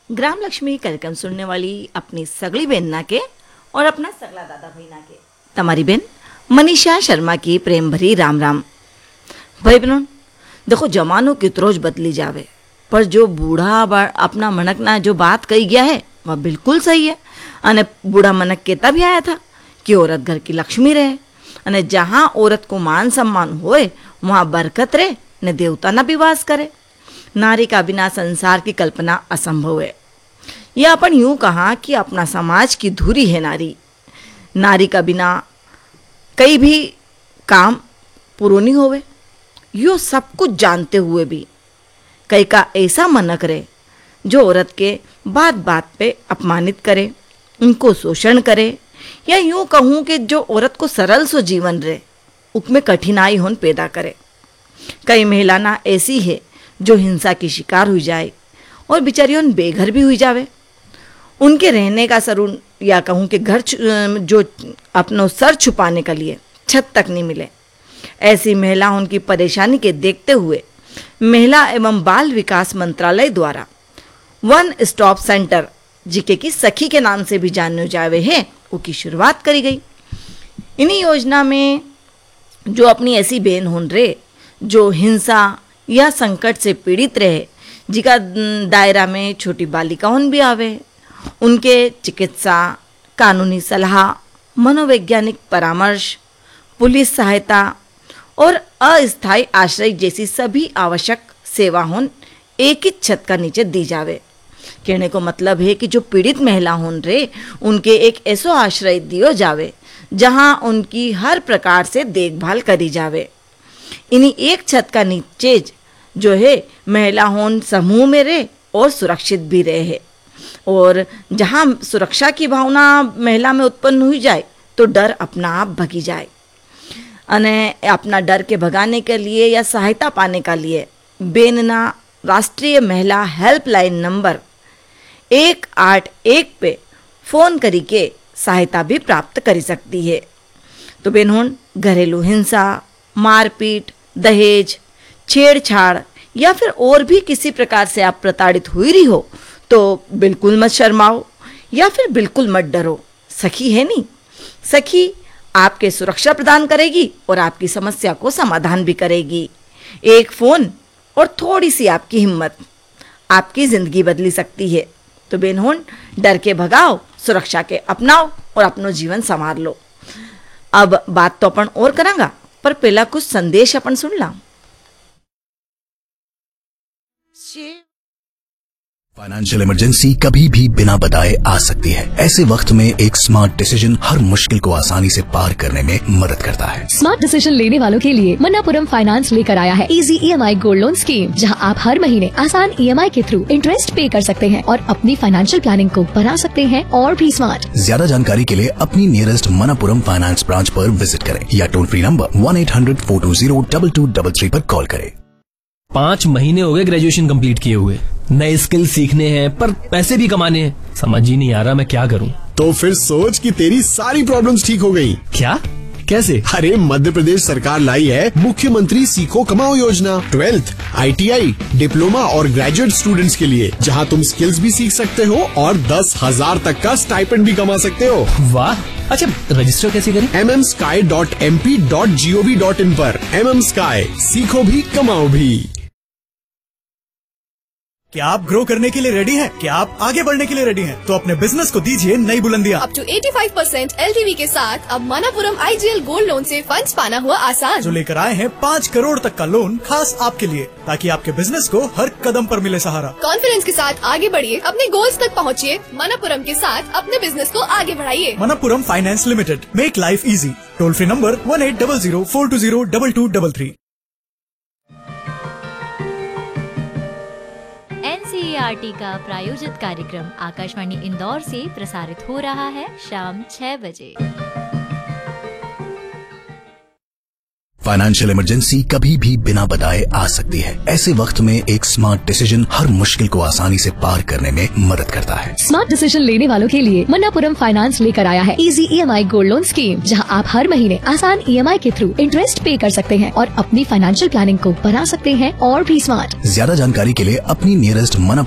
ग्राम लक्ष्मी कार्यक्रम सुनने वाली अपनी सगली बहन ना के और अपना सगला दादा भाई ना के तमारी बहन मनीषा शर्मा की प्रेम भरी राम राम। भाई बहनों, देखो जमानो कितरोज बदली जावे पर जो बूढ़ा अपना मनक ना जो बात कही गया है वह बिल्कुल सही है। अने बूढ़ा मनक कहता भी आया था कि औरत घर की लक्ष्मी रहे अने जहाँ औरत को मान सम्मान होए वहाँ बरकत रहे ने देवता ना भी वास करे। नारी का बिना संसार की कल्पना असंभव है। यह अपन यूं कहा कि अपना समाज की धुरी है नारी। नारी का बिना कई भी काम पूरा नहीं होवे। यो सब कुछ जानते हुए भी कई का ऐसा मनक रहे जो औरत के बात बात पे अपमानित करे, उनको शोषण करे, या यूं कहूँ कि जो औरत को सरल सो जीवन रहे उसमें कठिनाई होन पैदा करे। कई महिला ना ऐसी है जो हिंसा की शिकार हुई जाए और बेचारियों बेघर भी हुई जावे। उनके रहने का सरून या कहूँ कि घर जो अपनो सर छुपाने के लिए छत तक नहीं मिले। ऐसी महिला उनकी परेशानी के देखते हुए महिला एवं बाल विकास मंत्रालय द्वारा वन स्टॉप सेंटर जिके की सखी के नाम से भी जाने जावे है उसकी शुरुआत करी गई। इन्हीं योजना में जो अपनी ऐसी बहन होन रहे जो हिंसा या संकट से पीड़ित रहे, जिका दायरा में छोटी बालिकाओं भी आवे, उनके चिकित्सा, कानूनी सलाह, मनोवैज्ञानिक परामर्श, पुलिस सहायता और अस्थायी आश्रय जैसी सभी आवश्यक सेवा होन एक ही छत का नीचे दी जावे। कहने को मतलब है कि जो पीड़ित महिला होन रहे उनके एक ऐसो आश्रय दियो जावे जहां उनकी हर प्रकार से देखभाल करी जावे। इन्हीं एक छत का नीचे जो है महिला होन समूह में रहे और सुरक्षित भी रहे। और जहाँ सुरक्षा की भावना महिला में उत्पन्न हुई जाए तो डर अपना आप भगी जाए। अने अपना डर के भगाने के लिए या सहायता पाने के लिए बेनना राष्ट्रीय महिला हेल्पलाइन नंबर 181 पे फ़ोन करी के सहायता भी प्राप्त कर सकती है। तो बहनों, घरेलू हिंसा, मारपीट, दहेज, छेड़छाड़ या फिर और भी किसी प्रकार से आप प्रताड़ित हुई रही हो तो बिल्कुल मत शर्माओ या फिर बिल्कुल मत डरो। सखी है नी, सखी आपके सुरक्षा प्रदान करेगी और आपकी समस्या को समाधान भी करेगी। एक फ़ोन और थोड़ी सी आपकी हिम्मत आपकी ज़िंदगी बदली सकती है। तो बहनों, डर के भगाओ, सुरक्षा के अपनाओ और अपनो जीवन संवार लो। अब बात तो अपन और करांगा पर पहला कुछ संदेश अपन सुन ला। फाइनेंशियल इमरजेंसी कभी भी बिना बताए आ सकती है। ऐसे वक्त में एक स्मार्ट डिसीजन हर मुश्किल को आसानी से पार करने में मदद करता है। स्मार्ट डिसीजन लेने वालों के लिए मन्नापुरम फाइनेंस लेकर आया है easy EMI gold loan scheme, जहां आप हर महीने आसान EMI के थ्रू इंटरेस्ट पे कर सकते हैं और अपनी फाइनेंशियल प्लानिंग को बना सकते हैं और भी स्मार्ट। ज्यादा जानकारी के लिए अपनी नियरेस्ट मन्नापुरम फाइनेंस ब्रांच पर विजिट करें या टोल फ्री नंबर 1-800-420-2233 पर कॉल करें। 5 महीने हो गए ग्रेजुएशन कंप्लीट किए हुए, नए स्किल सीखने हैं पर पैसे भी कमाने हैं। समझ ही नहीं आ रहा मैं क्या करूं। तो फिर सोच कि तेरी सारी प्रॉब्लम्स ठीक हो गई। क्या? कैसे? अरे मध्य प्रदेश सरकार लाई है मुख्यमंत्री सीखो कमाओ योजना 12th, ITI, डिप्लोमा और ग्रेजुएट स्टूडेंट्स के लिए, जहां तुम स्किल्स भी सीख सकते हो और 10,000 तक का स्टाइपेंड भी कमा सकते हो। वाह! अच्छा, रजिस्टर कैसे करें? mmsky.mp.gov.in पर। mmsky, सीखो भी कमाओ भी। क्या आप ग्रो करने के लिए रेडी हैं? क्या आप आगे बढ़ने के लिए रेडी हैं? तो अपने बिजनेस को दीजिए नई बुलंदियां। अप टू 85% LTV के साथ अब मनापुरम IGL गोल्ड लोन से फंड्स पाना हुआ आसान। जो लेकर आए हैं 5 करोड़ तक का लोन खास आपके लिए, ताकि आपके बिजनेस को हर कदम पर मिले सहारा। कॉन्फिडेंस के साथ आगे बढ़िए, अपने गोल्स तक पहुँचिए। मनापुरम के साथ अपने बिजनेस को आगे बढ़ाइए। Manappuram finance limited, make life easy. Toll free number 1800-420-2233। NCERT का प्रायोजित कार्यक्रम आकाशवाणी इंदौर से प्रसारित हो रहा है शाम 6 बजे। फाइनेंशियल इमरजेंसी कभी भी बिना बताए आ सकती है। ऐसे वक्त में एक स्मार्ट डिसीजन हर मुश्किल को आसानी से पार करने में मदद करता है। स्मार्ट डिसीजन लेने वालों के लिए मन्नापुरम फाइनेंस लेकर आया है easy EMI gold loan scheme, जहां आप हर महीने आसान EMI के थ्रू इंटरेस्ट पे कर सकते हैं और अपनी फाइनेंशियल प्लानिंग को बना सकते हैं और भी स्मार्ट। ज्यादा जानकारी के लिए अपनी नियरेस्ट